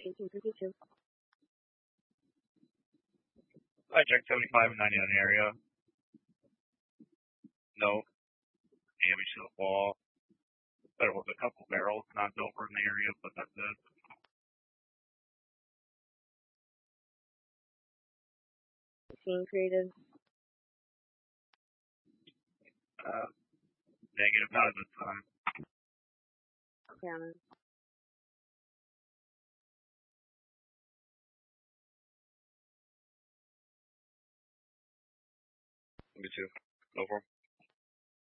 1852. I checked 75 and 99 area. No damage to the wall. There was a couple barrels knocked over in the area, but that's it. Creative. Negative, not at this time. Cannon. Me too. Go for 'em.